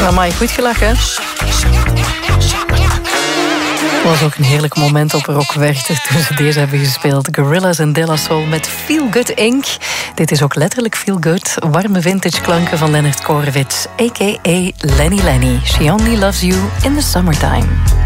Amai, goed gelachen. Het was ook een heerlijk moment op Rock Werchter toen ze deze hebben gespeeld. Gorillaz en De La Soul met Feel Good Inc. Dit is ook letterlijk Feel Good. Warme vintage klanken van Leonard Korovits, a.k.a. Lenny Lenny. She only loves you in the summertime.